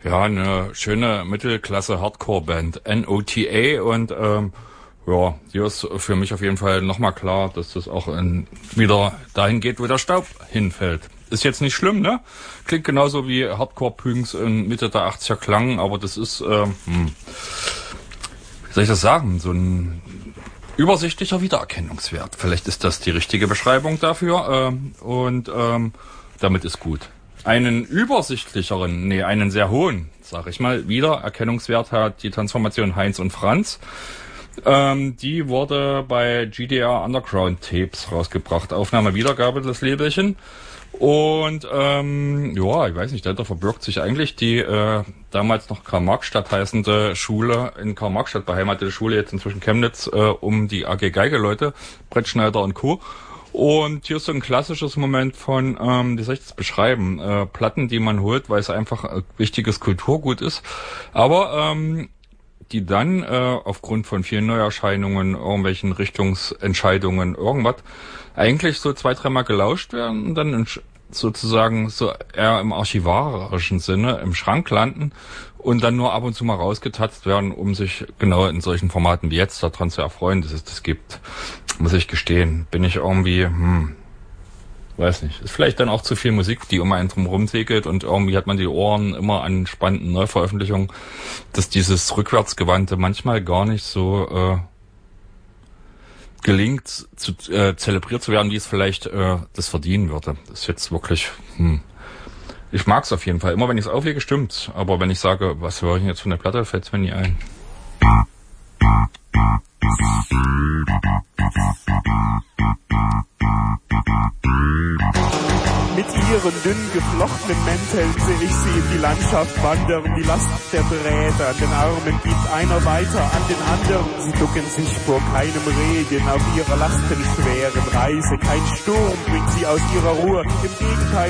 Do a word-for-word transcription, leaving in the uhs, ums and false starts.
Ja, eine schöne Mittelklasse-Hardcore-Band, N O T A, und ähm, ja, hier ist für mich auf jeden Fall nochmal klar, dass das auch in, wieder dahin geht, wo der Staub hinfällt. Ist jetzt nicht schlimm, ne? Klingt genauso wie Hardcore-Punks in Mitte der achtziger klangen, aber das ist, ähm, hm, wie soll ich das sagen, so ein übersichtlicher Wiedererkennungswert. Vielleicht ist das die richtige Beschreibung dafür, ähm, und ähm, damit ist gut. Einen übersichtlicheren, nee, einen sehr hohen, sag ich mal, Wiedererkennungswert hat die Transformation Heinz und Franz. Ähm, die wurde bei G D R Underground Tapes rausgebracht. Aufnahme, Wiedergabe, das Labelchen. Und ähm, ja, ich weiß nicht, dahinter verbirgt sich eigentlich die äh, damals noch Karl-Marx-Stadt heißende Schule, in Karl-Marx-Stadt beheimatete Schule, jetzt inzwischen Chemnitz, äh, um die A G Geige-Leute, Brettschneider und Co. Und hier ist so ein klassisches Moment von, ähm, wie soll ich das beschreiben, äh, Platten, die man holt, weil es einfach äh, wichtiges Kulturgut ist, aber ähm, die dann äh, aufgrund von vielen Neuerscheinungen, irgendwelchen Richtungsentscheidungen, irgendwas, eigentlich so zwei, dreimal gelauscht werden und dann in, sozusagen so eher im archivarischen Sinne im Schrank landen und dann nur ab und zu mal rausgetatzt werden, um sich genau in solchen Formaten wie jetzt daran zu erfreuen, dass es das gibt. Muss ich gestehen, bin ich irgendwie, hm, weiß nicht, ist vielleicht dann auch zu viel Musik, die um einen drum rumsegelt, und irgendwie hat man die Ohren immer an spannenden Neuveröffentlichungen, dass dieses Rückwärtsgewandte manchmal gar nicht so äh, gelingt, zu äh, zelebriert zu werden, wie es vielleicht äh, das verdienen würde. Das ist jetzt wirklich, hm. Ich mag es auf jeden Fall. Immer wenn ich es auflege, stimmt's. Aber wenn ich sage, was höre ich denn jetzt von der Platte, fällt es mir nie ein. Mit ihren dünn geflochtenen Mänteln sehe ich sie in die Landschaft wandern. Die Last der Drähte an den Armen gibt einer weiter an den anderen. Sie ducken sich vor keinem Regen auf ihrer lastenschweren Reise. Kein Sturm bringt sie aus ihrer Ruhe. Im Gegenteil.